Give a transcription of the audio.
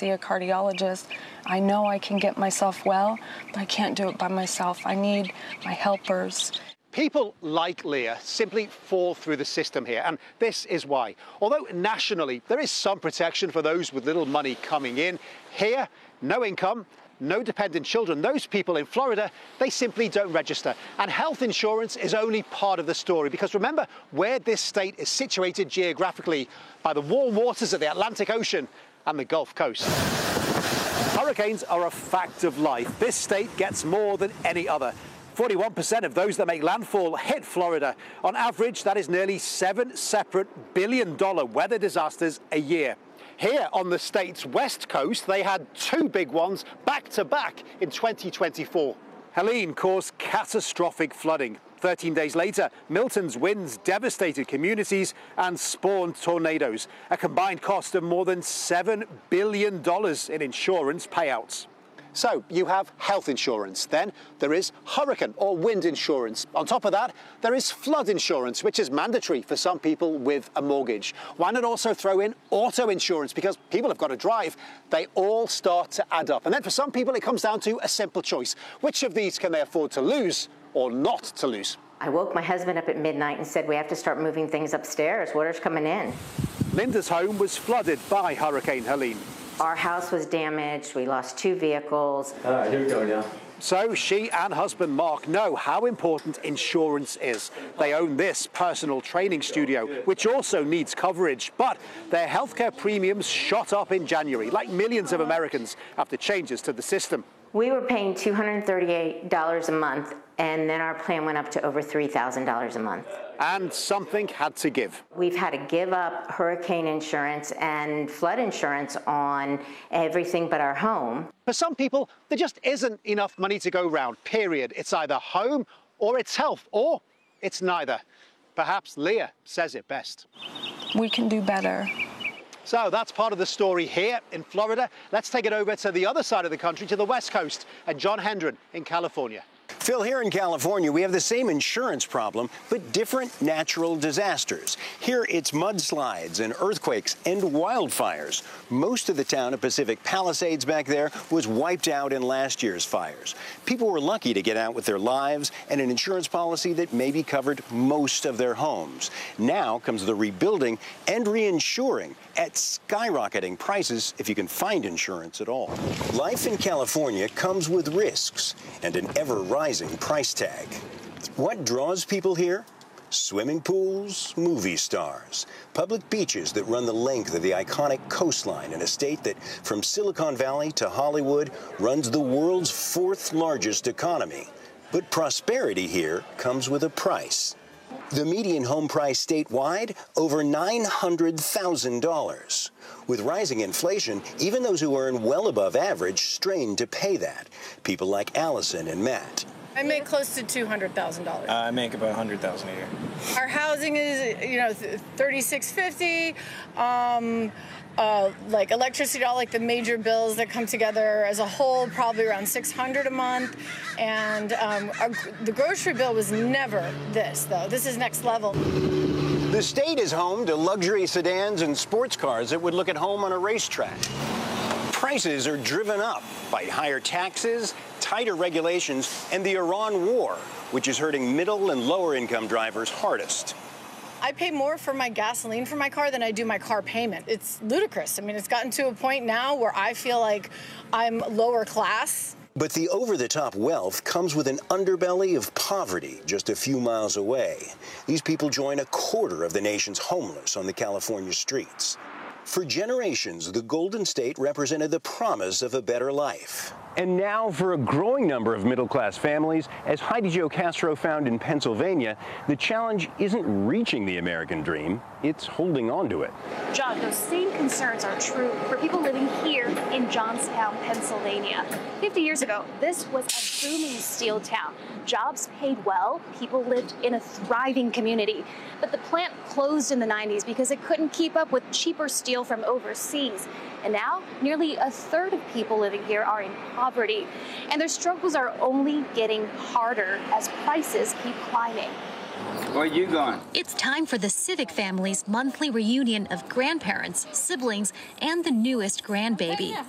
see a cardiologist. I know I can get myself well, but I can't do it by myself. I need my helpers. People like Leah simply fall through the system here, and this is why. Although nationally there is some protection for those with little money coming in, here, no income, no dependent children. Those people in Florida, they simply don't register. And health insurance is only part of the story, because remember where this state is situated geographically, by the warm waters of the Atlantic Ocean and the Gulf Coast. Hurricanes are a fact of life. This state gets more than any other. 41% of those that make landfall hit Florida. On average, that is nearly 7 separate billion-dollar weather disasters a year. Here on the state's west coast, they had 2 big ones back-to-back in 2024. Helene caused catastrophic flooding. 13 days later, Milton's winds devastated communities and spawned tornadoes, a combined cost of more than $7 billion in insurance payouts. So you have health insurance, then there is hurricane or wind insurance. On top of that, there is flood insurance, which is mandatory for some people with a mortgage. Why not also throw in auto insurance? Because people have got to drive. They all start to add up. And then for some people, it comes down to a simple choice. Which of these can they afford to lose or not to lose? I woke my husband up at midnight and said, we have to start moving things upstairs. Water's coming in. Linda's home was flooded by Hurricane Helene. Our house was damaged. We lost 2 vehicles. All right, here we go now. So she and husband Mark know how important insurance is. They own this personal training studio, which also needs coverage. But their healthcare premiums shot up in January, like millions of Americans, after changes to the system. We were paying $238 a month, and then our plan went up to over $3,000 a month. And something had to give. We've had to give up hurricane insurance and flood insurance on everything but our home. For some people, there just isn't enough money to go round, period. It's either home or it's health, or it's neither. Perhaps Leah says it best. We can do better. So that's part of the story here in Florida. Let's take it over to the other side of the country, to the West Coast, and John Hendren in California. Phil, here in California, we have the same insurance problem, but different natural disasters. Here, it's mudslides and earthquakes and wildfires. Most of the town of Pacific Palisades back there was wiped out in last year's fires. People were lucky to get out with their lives and an insurance policy that maybe covered most of their homes. Now comes the rebuilding and reinsuring at skyrocketing prices if you can find insurance at all. Life in California comes with risks and an ever-rising price tag. What draws people here? Swimming pools, movie stars, public beaches that run the length of the iconic coastline in a state that, from Silicon Valley to Hollywood, runs the world's 4th largest economy. But prosperity here comes with a price. The median home price statewide, over $900,000. With rising inflation, even those who earn well above average strain to pay that. People like Allison and Matt. I make close to $200,000. I make about $100,000 a year. Our housing is, $3,650. Like electricity, all like the major bills that come together as a whole, probably around $600 a month. And the grocery bill was never this, though. This is next level. The state is home to luxury sedans and sports cars that would look at home on a racetrack. Prices are driven up by higher taxes, tighter regulations, and the Iran war, which is hurting middle and lower income drivers hardest. I pay more for my gasoline for my car than I do my car payment. It's ludicrous. I mean, it's gotten to a point now where I feel like I'm lower class. But the over-the-top wealth comes with an underbelly of poverty just a few miles away. These people join a quarter of the nation's homeless on the California streets. For generations, the Golden State represented the promise of a better life. And now, for a growing number of middle-class families, as Heidi Jo Castro found in Pennsylvania, the challenge isn't reaching the American dream, it's holding on to it. John, those same concerns are true for people living here in Johnstown, Pennsylvania. 50 years ago, this was a booming steel town. Jobs paid well, people lived in a thriving community. But the plant closed in the 90s because it couldn't keep up with cheaper steel from overseas. And now, nearly a third of people living here are in poverty. And their struggles are only getting harder as prices keep climbing. Where you going? It's time for the Civic family's monthly reunion of grandparents, siblings, and the newest grandbaby.